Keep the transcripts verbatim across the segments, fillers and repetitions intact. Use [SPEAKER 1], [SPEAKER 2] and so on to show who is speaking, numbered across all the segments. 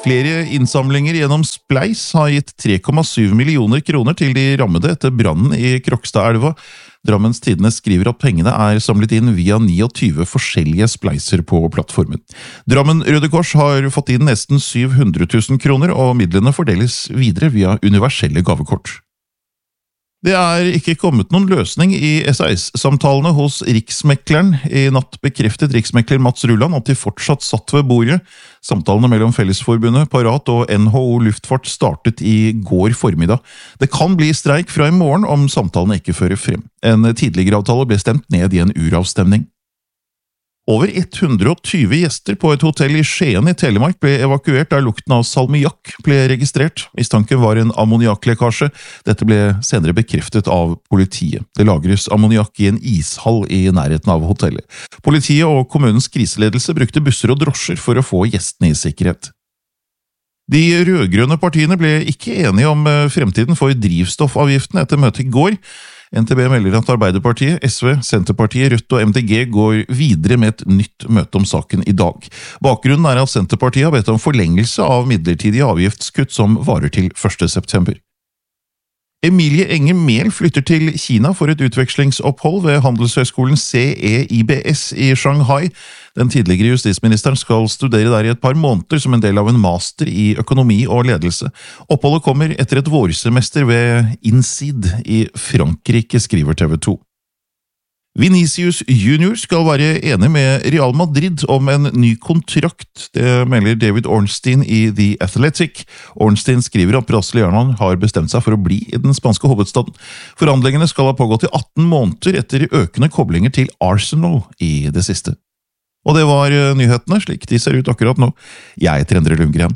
[SPEAKER 1] Flere innsamlinger gjennom Spleis har gitt tre komma syv millioner kroner til de rammede etter brannen i Krokstadelva. Drammens Tidende skriver at pengene er samlet inn via tjueni forskjellige spleiser på plattformen. Drammen Røde Kors har fått inn nesten syv hundre tusen kroner, og midlene fordeles videre via universelle gavekort. Det er ikke kommet noen løsning i S A S-samtalene hos Riksmekleren. I natt bekreftet riksmekler Mats Rulland at de fortsatt satt ved bordet. Samtalene mellom Fellesforbundet, Parat og N H O Luftfart startet i går formiddag. Det kan bli streik fra i morgen om samtalene ikke fører frem. En tidligere avtale ble stemt ned i en uravstemning. Over hundre og tjue gjester på et hotell i Skien i Telemark ble evakuert da lukten av salmiakk ble registrert. Mistanken var en ammoniakklekkasje. Dette ble senere bekreftet av politiet. Det lagres ammoniakk i en ishall i nærheten av hotellet. Politiet og kommunens kriseledelse brukte busser og drosjer for å få gjestene i sikkerhet. De rødgrønne partiene ble ikke enige om fremtiden for drivstoffavgiften etter møtet i går. N T B melder at Arbeiderpartiet, S V, Senterpartiet, Rødt og M D G går videre med et nytt møte om saken i dag. Bakgrunnen er at Senterpartiet har bedt om forlengelse av midlertidige avgiftskutt som varer til første september. Emilie Enger Mehl flytter til Kina for et utvekslingsopphold ved Handelshøyskolen C E I B S i Shanghai. Den tidligere justisministeren skal studere der i et par måneder som en del av en master i økonomi og ledelse. Oppholdet kommer etter et vårsemester ved INSEAD i Frankrike, skriver T V to. Vinicius junior skal være enig med Real Madrid om en ny kontrakt, det melder David Ornstein i The Athletic. Ornstein skriver at brasilianeren har bestemt seg for å bli i den spanske hovedstaden. Forhandlingene skal ha pågått i atten måneder etter økende koblinger til Arsenal i det siste. Og det var nyhetene, slik de ser ut akkurat nå. Jeg heter Endre Lundgren.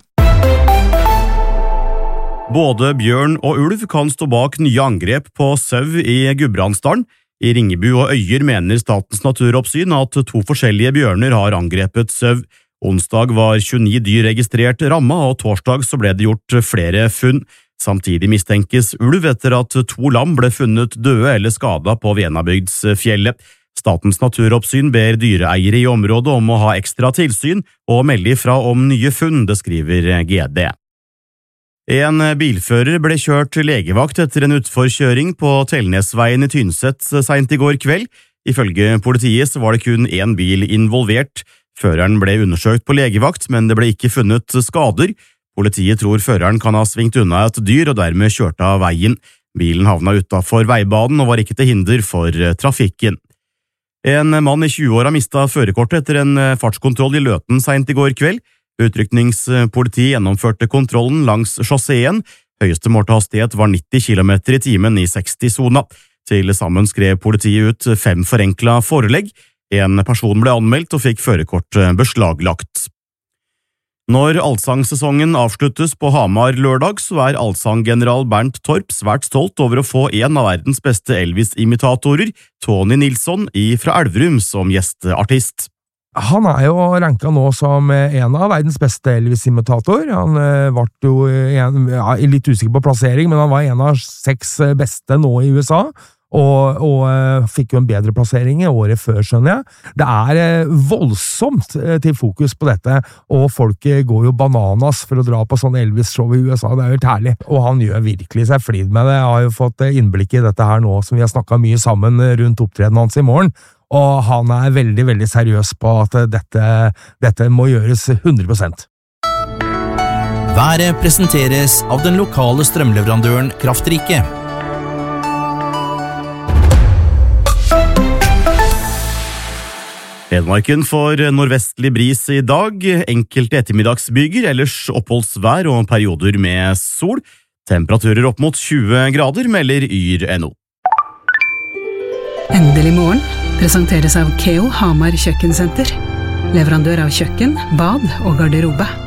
[SPEAKER 2] Både bjørn og ulv kan stå bak nye angrep på sau i Gudbrandsdalen. I Ringebu og Øyer mener Statens naturoppsyn at to forskjellige bjørner har angrepet sau. Onsdag var tjueni dyr registrert ramma, og torsdag så ble det gjort flere funn. Samtidig mistenkes ulv etter at to lam ble funnet døde eller skada på Venabygdsfjellet. Statens naturoppsyn ber dyreeiere i området om å ha ekstra tilsyn og melde ifra om nye funn, det skriver G D. En bilfører ble kjørt legevakt etter en utforkjøring på Telnesveien i Tynset sent i går kveld. Ifølge politiet så var det kun én bil involvert. Føreren ble undersøkt på legevakt, men det ble ikke funnet skader. Politiet tror føreren kan ha svingt unna et dyr og dermed kjørt av veien. Bilen havna utenfor veibanen og var ikke til hinder for trafikken. En mann i tjueåra mistet førerkortet etter en fartskontroll i Løten sent i går kveld. Utrykningspolitiet gjennomførte kontrollen langs sjåseen. Høyeste målte hastighet var nitti kilometer i timen i seksti-sona. Til sammen skrev politiet ut fem forenkla forelegg. En person ble anmeldt og fikk førerkort beslaglagt. Når allsangsesongen avsluttes på Hamar lørdag, så er allsanggeneral Bernt Torp svært stolt over å få en av verdens beste Elvis-imitatorer, Tony Nilsson, fra Elverum som gjesteartist.
[SPEAKER 3] Han er jo ranka nå som en av verdens beste Elvis-imitator. Han var jo en, ja, litt usikker på plassering, men han var en av seks beste nå i U S A, og, og fikk jo en bedre plassering i året før, skjønner jeg. Det er voldsomt til fokus på dette, og folk går jo bananas for å dra på sånn Elvis-show i U S A. Det er jo helt herlig, og han gjør virkelig seg flid med det. Jeg har jo fått innblikk i dette her nå, som vi har snakket mye sammen rundt opptredenen hans i morgen. Og han er veldig, veldig seriøs på at dette, dette må gjøres hundre prosent.
[SPEAKER 4] Været presenteres av den lokale strømleverandøren Kraftrike.
[SPEAKER 2] Hedmarken får nordvestlig bris i dag, enkelte ettermiddagsbyger, ellers oppholdsvær og perioder med sol. Temperaturer opp mot tjue grader, melder Yr punktum no.
[SPEAKER 5] Endelig morgen presenteres av Keo Hamar Kjøkkensenter. Leverandør av kjøkken, bad og garderobe.